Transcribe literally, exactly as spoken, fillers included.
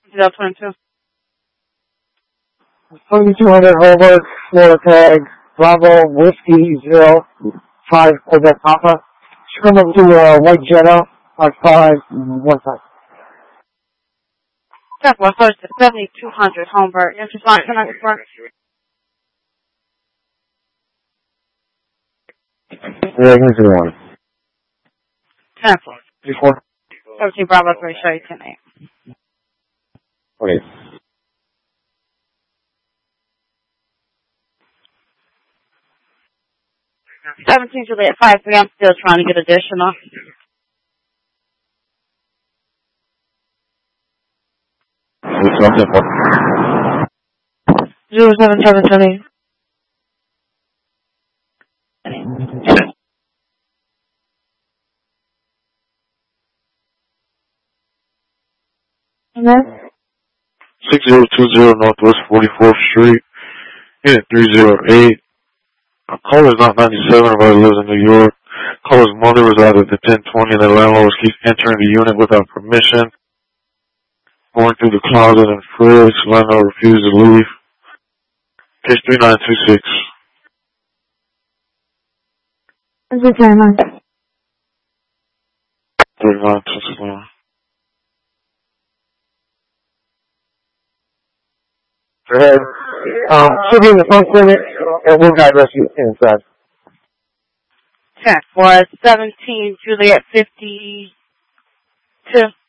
zero twenty-two. thirty-two hundred Holbrook, Florida tag, Bravo, Whiskey, zero, five, Quebec Papa. Come up to uh, White Jetta, five, five, one, five. Check one first to seventy-two hundred Holmberg. Interflight, can I confirm? Yeah, here's the one. Cancel. Before? thirteen Bravo three, show you ten eight. Okay. seventeen Juliet five three, I'm still trying to get additional. Zero seven seven seven. six zero two zero Northwest forty-fourth Street, unit three zero eight. Caller is not ninety-seven, everybody lives in New York. Caller's mother resides at the ten twenty, and the landlord keeps entering the unit without permission. Going through the closet and fridge, landlord refuses to leave. Case three nine two six. What's the time on? three nine two six. Go ahead. Um, should be in the front clinic, and we'll guide rescue inside. Check was seventeen Juliet fifty-two.